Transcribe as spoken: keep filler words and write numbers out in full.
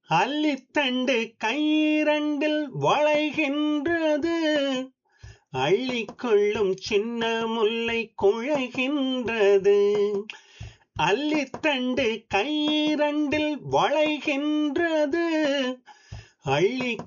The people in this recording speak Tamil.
அல்லித்தண்டு கைரண்டில் வளைகின்றது, அள்ளிக்கொள்ளும் சின்ன முல்லை குழைகின்றது. அல்லித்தண்டு கைரண்டில் வளைகின்றது, அள்ளி